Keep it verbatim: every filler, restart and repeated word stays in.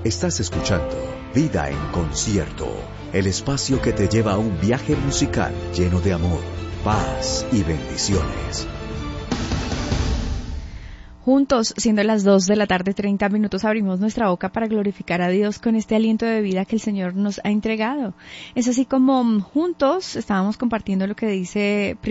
Estás escuchando Vida en Concierto, el espacio que te lleva a un viaje musical lleno de amor, paz y bendiciones. Juntos, siendo las dos de la tarde, treinta minutos, abrimos nuestra boca para glorificar a Dios con este aliento de vida que el Señor nos ha entregado. Es así como juntos estábamos compartiendo lo que dice